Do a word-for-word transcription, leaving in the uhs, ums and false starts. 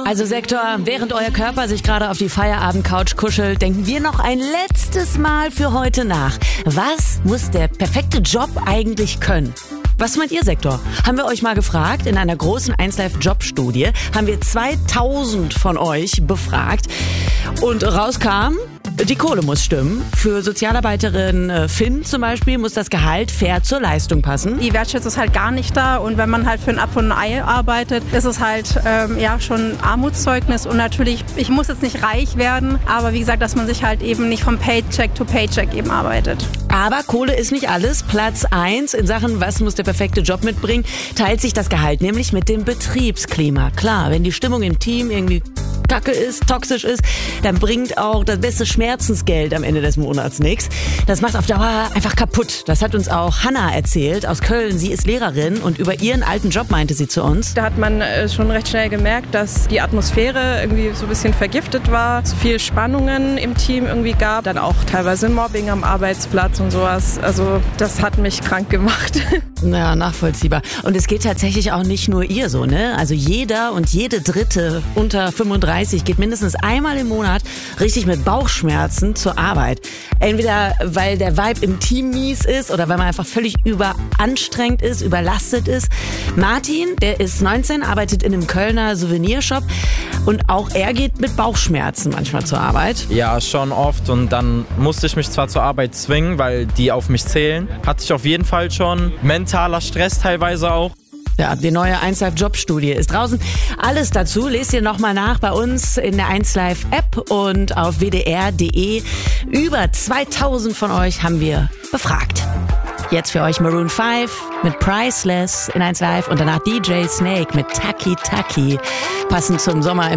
Also Sektor, während euer Körper sich gerade auf die Feierabend-Couch kuschelt, denken wir noch ein letztes Mal für heute nach. Was muss der perfekte Job eigentlich können? Was meint ihr, Sektor? Haben wir euch mal gefragt. In einer großen eins Live-Job-Studie haben wir zweitausend von euch befragt. Und rauskam, die Kohle muss stimmen. Für Sozialarbeiterin äh, Finn zum Beispiel muss das Gehalt fair zur Leistung passen. Die Wertschätzung ist halt gar nicht da. Und wenn man halt für ein Apfel und ein Ei arbeitet, ist es halt ähm, ja schon ein Armutszeugnis. Und natürlich, ich muss jetzt nicht reich werden, aber wie gesagt, dass man sich halt eben nicht vom Paycheck to Paycheck eben arbeitet. Aber Kohle ist nicht alles. Platz eins in Sachen, was muss der perfekte Job mitbringen, teilt sich das Gehalt nämlich mit dem Betriebsklima. Klar, wenn die Stimmung im Team irgendwie kacke ist, toxisch ist, dann bringt auch das beste Schmerzensgeld am Ende des Monats nichts. Das macht auf Dauer einfach kaputt. Das hat uns auch Hanna erzählt aus Köln. Sie ist Lehrerin und über ihren alten Job meinte sie zu uns. Da hat man schon recht schnell gemerkt, dass die Atmosphäre irgendwie so ein bisschen vergiftet war, es viel Spannungen im Team irgendwie gab, dann auch teilweise Mobbing am Arbeitsplatz und sowas. Also das hat mich krank gemacht. Ja, nachvollziehbar. Und es geht tatsächlich auch nicht nur ihr so, ne? Also jeder und jede Dritte unter fünfunddreißig geht mindestens einmal im Monat richtig mit Bauchschmerzen zur Arbeit. Entweder weil der Vibe im Team mies ist oder weil man einfach völlig überanstrengt ist, überlastet ist. Martin, der ist neunzehn, arbeitet in einem Kölner Souvenirshop und auch er geht mit Bauchschmerzen manchmal zur Arbeit. Ja, schon oft und dann musste ich mich zwar zur Arbeit zwingen, weil die auf mich zählen. Hatte ich auf jeden Fall schon. Mentaler Stress teilweise auch. Ja, die neue eins Live Job-Studie ist draußen. Alles dazu lest ihr nochmal nach bei uns in der eins Live App und auf w d r punkt d e. Über zweitausend von euch haben wir befragt. Jetzt für euch Maroon fünf mit Priceless in eins Live und danach D J Snake mit Taki Taki. Passend zum Sommer im